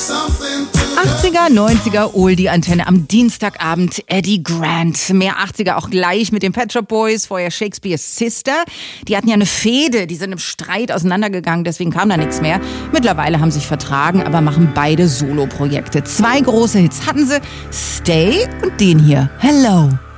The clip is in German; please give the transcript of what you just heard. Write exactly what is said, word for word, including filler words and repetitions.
achtziger, neunziger, Oldie-Antenne am Dienstagabend. Eddie Grant. Mehr achtziger auch gleich mit den Pet Shop Boys, vorher Shakespeare's Sister. Die hatten ja eine Fehde, die sind im Streit auseinandergegangen, deswegen kam da nichts mehr. Mittlerweile haben sich vertragen, aber machen beide Solo-Projekte. Zwei große Hits hatten sie, Stay und den hier, Hello.